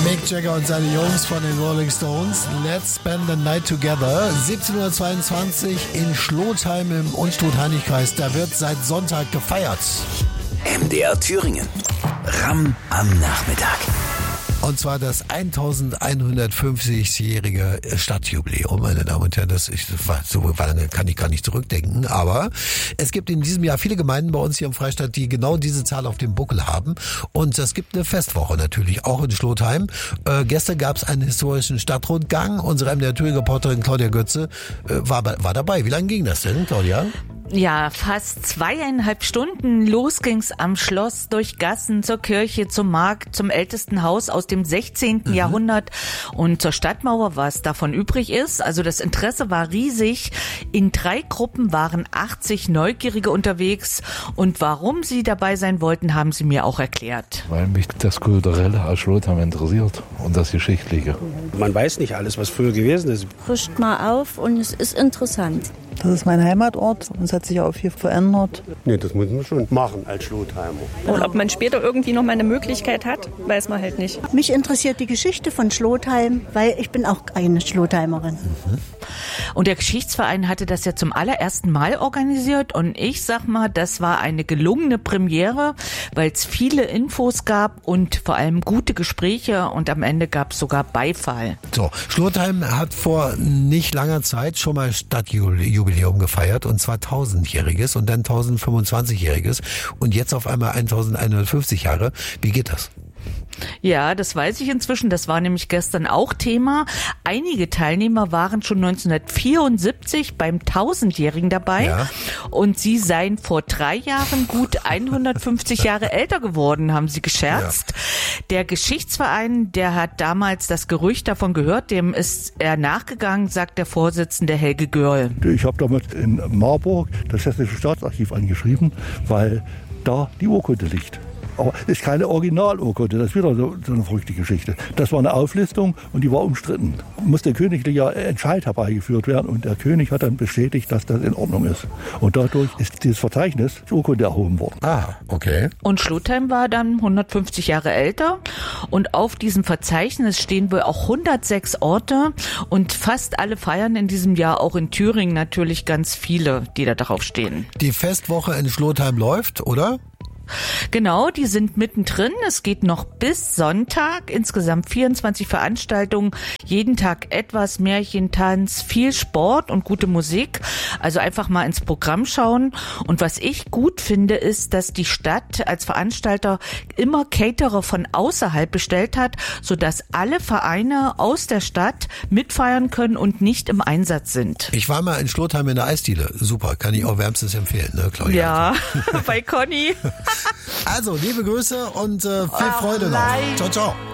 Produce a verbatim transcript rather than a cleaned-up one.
Mick Jagger und seine Jungs von den Rolling Stones. Let's spend the night together. siebzehn Uhr zweiundzwanzig in Schlotheim im Unstrut-Heinig-Kreis. Da wird seit Sonntag gefeiert. M D R Thüringen. Ram am Nachmittag. Und zwar das elfhundertfünfzigjährige Stadtjubiläum, meine Damen und Herren. Das, ich, so lange kann ich gar nicht zurückdenken. Aber es gibt in diesem Jahr viele Gemeinden bei uns hier im Freistaat, die genau diese Zahl auf dem Buckel haben. Und es gibt eine Festwoche natürlich, auch in Schlotheim. Äh, gestern gab es einen historischen Stadtrundgang. Unsere M D R Thüringen-Reporterin Claudia Götze äh, war, war dabei. Wie lange ging das denn, Claudia? Ja, fast zweieinhalb Stunden. Los ging's am Schloss, durch Gassen, zur Kirche, zum Markt, zum ältesten Haus aus dem sechzehnten. Mhm. Jahrhundert und zur Stadtmauer, was davon übrig ist. Also das Interesse war riesig. In drei Gruppen waren achtzig Neugierige unterwegs. Und warum sie dabei sein wollten, haben sie mir auch erklärt. Weil mich das Kulturelle aus Schlotheim interessiert und das Geschichtliche. Man weiß nicht alles, was früher gewesen ist. Frischt mal auf und es ist interessant. Das ist mein Heimatort und es hat sich auch viel verändert. Nee, das muss man schon machen als Schlotheimer. Und ob man später irgendwie noch mal eine Möglichkeit hat, weiß man halt nicht. Mich interessiert die Geschichte von Schlotheim, weil ich bin auch eine Schlotheimerin. Mhm. Und der Geschichtsverein hatte das ja zum allerersten Mal organisiert und ich sag mal, das war eine gelungene Premiere, weil es viele Infos gab und vor allem gute Gespräche und am Ende gab es sogar Beifall. So, Schlotheim hat vor nicht langer Zeit schon mal Stadtjubiläum gefeiert und zwar tausendjähriges und dann tausendfünfundzwanzigjähriges und jetzt auf einmal elfhundertfünfzig Jahre. Wie geht das? Ja, das weiß ich inzwischen. Das war nämlich gestern auch Thema. Einige Teilnehmer waren schon neunzehnhundertvierundsiebzig beim tausendjährigen dabei. Ja. Und sie seien vor drei Jahren gut hundertfünfzig Jahre älter geworden, haben sie gescherzt. Ja. Der Geschichtsverein, der hat damals das Gerücht davon gehört, dem ist er nachgegangen, sagt der Vorsitzende Helge Görl. Ich habe damals in Marburg das Hessische Staatsarchiv angeschrieben, weil da die Urkunde liegt. Aber es ist keine Originalurkunde, das ist wieder so, so eine verrückte Geschichte. Das war eine Auflistung und die war umstritten. Muss der königliche Entscheid herbeigeführt werden und der König hat dann bestätigt, dass das in Ordnung ist. Und dadurch ist dieses Verzeichnis zur Urkunde erhoben worden. Ah, okay. Und Schlotheim war dann hundertfünfzig Jahre älter und auf diesem Verzeichnis stehen wohl auch hundertsechs Orte und fast alle feiern in diesem Jahr, auch in Thüringen natürlich ganz viele, die da drauf stehen. Die Festwoche in Schlotheim läuft, oder? Genau, die sind mittendrin. Es geht noch bis Sonntag. Insgesamt vierundzwanzig Veranstaltungen. Jeden Tag etwas Märchen, Tanz, viel Sport und gute Musik. Also einfach mal ins Programm schauen. Und was ich gut finde, ist, dass die Stadt als Veranstalter immer Caterer von außerhalb bestellt hat, sodass alle Vereine aus der Stadt mitfeiern können und nicht im Einsatz sind. Ich war mal in Schlotheim in der Eisdiele. Super, kann ich auch wärmstens empfehlen, ne, Claudia? Ja, bei Conny. Also, liebe Grüße und äh, viel Freude noch. Ciao, ciao.